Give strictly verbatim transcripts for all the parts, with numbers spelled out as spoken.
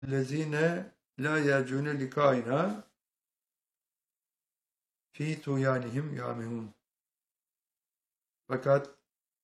lezine la yercune likaina fi tuyanihim yamehun. Fakat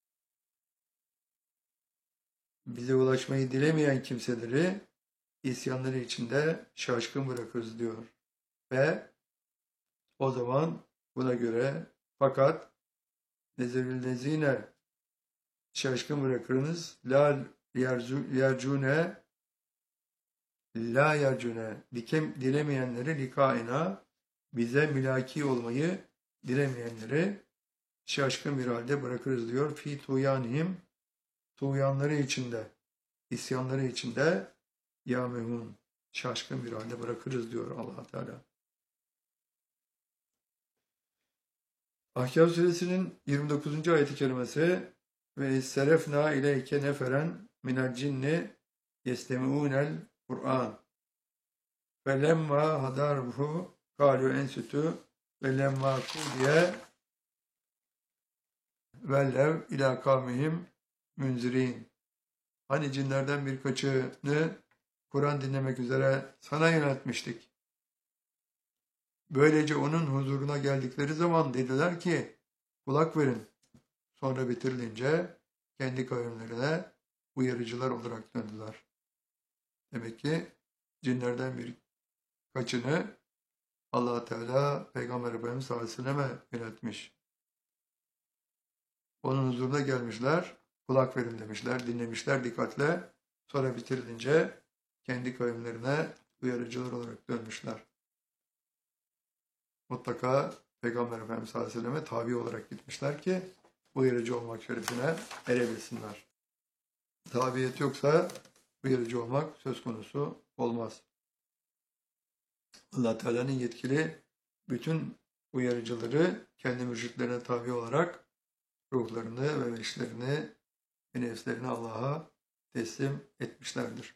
bize ulaşmayı dilemeyen kimseleri isyanları içinde şaşkın bırakırız diyor. Ve o zaman buna göre fakat nezirillezine şaşkın bırakırınız la yercune la yercune dikem dilemeyenleri likaina bize mülaki olmayı dilemeyenleri şaşkın bir halde bırakırız diyor. Fi tuyanihim tuğyanları içinde, isyanları içinde yâmehûn şaşkın bir halde bırakırız diyor Allah Teala. Ahkâf suresinin yirmi dokuzuncu ayet-i kerimesi ve serefna ileyke neferen minel cinni yestemi'ûnel Kur'an ve lemma hadarhu kâlu ensütü ve lemma kudiye vellev ilâ kavmihim münzirin. Hani cinlerden birkaçını Kur'an dinlemek üzere sana yöneltmiştik. Böylece onun huzuruna geldikleri zaman dediler ki kulak verin. Sonra bitirilince kendi kavimlerine uyarıcılar olarak döndüler. Demek ki cinlerden birkaçını Allah Teala Peygamber Efendimiz sallallahu aleyhi ve selleme yöneltmiş. Onun huzuruna gelmişler, kulak verin demişler, dinlemişler dikkatle. Sonra bitirilince kendi kavimlerine uyarıcılar olarak dönmüşler. Mutlaka Peygamber Efendimiz sallallahu aleyhi ve selleme tabi olarak gitmişler ki uyarıcı olmak şerefine erebilsinler. Tabiyet yoksa uyarıcı olmak söz konusu olmaz. Allah Teala'nın yetkili bütün uyarıcıları kendi mürşitlerine tabi olarak ruhlarını ve eşlerini ve nefslerini Allah'a teslim etmişlerdir.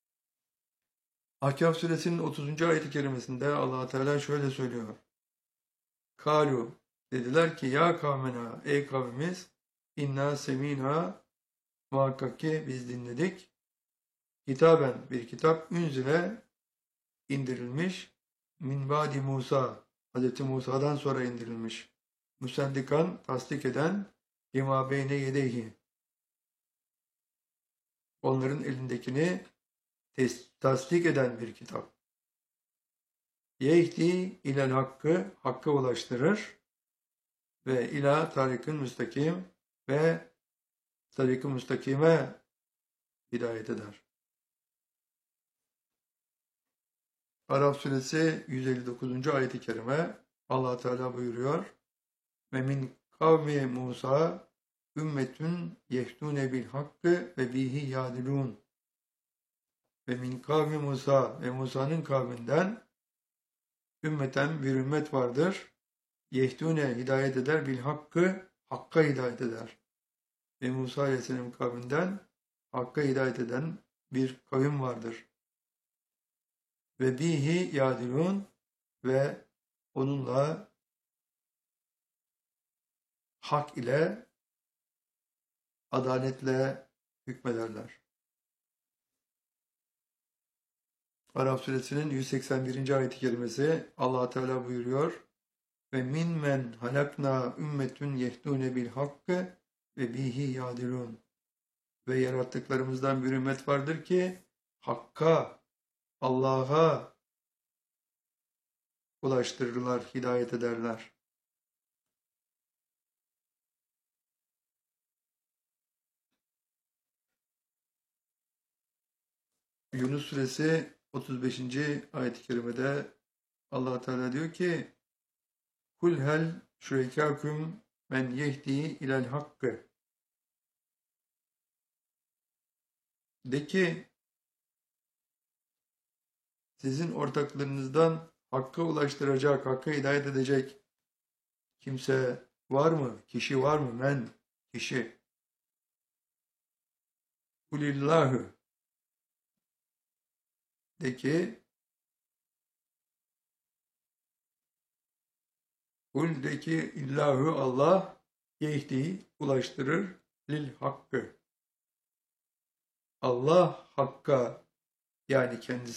Ahkâf suresinin otuzuncu ayet-i kerimesinde Allah Teala şöyle söylüyor. Kalu dediler ki ya kavmena ey kavmimiz inna semina muhakkak ki biz dinledik. Kitaben bir kitap ünzile indirilmiş min ba'di Musa Hz. Musa'dan sonra indirilmiş. Musaddikan tasdik eden lima beyne yedeyhi onların elindekini tasdik eden bir kitap. Yehdi ilel hakkı hakka ulaştırır ve ila tarikin müstakim ve tarikin müstakime hidayet eder. Araf suresi yüz elli dokuzuncu ayet-i kerime Allah Teala buyuruyor. Ve min kavmi Musa ümmetün yehdûne bil hakkı ve bihi yadilûn. Ve min kavmi Musa ve Musa'nın kavminden ümmeten bir ümmet vardır. Yehdûne hidayet eder bil hakkı hakka hidayet eder. Ve Musa Aleyhisselam kavminden hakka hidayet eden bir kavim vardır. Ve bihi yadilûn ve onunla hak ile adaletle hükmederler. Araf suresinin yüz seksen birinci ayet-i kerimesi Allah Teala buyuruyor. Ve min men halakna ümmetün yehdûne bil hakkı ve bihi yadilûn. Ve yarattıklarımızdan bir ümmet vardır ki hakka, Allah'a ulaştırırlar, hidayet ederler. Yunus suresi otuz beşinci ayet-i kerimede Allah Teala diyor ki Kul hel şürekâküm men yehdi ilel hakkı. De ki sizin ortaklarınızdan hakka ulaştıracak, hakka hidayet edecek kimse var mı? Kişi var mı? Men, kişi. Kulillahü. De ki Kul de ki illahu Allah yehdi ulaştırır lil hakkı. Allah hakka Yani kendisi